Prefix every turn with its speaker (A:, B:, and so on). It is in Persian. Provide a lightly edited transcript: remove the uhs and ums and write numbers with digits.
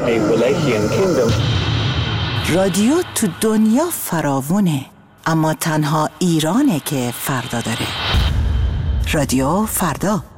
A: a Wallachian kingdom.
B: رادیو تو دنیا فراوونه، اما تنها ایرانه که فردا داره. رادیو فردا.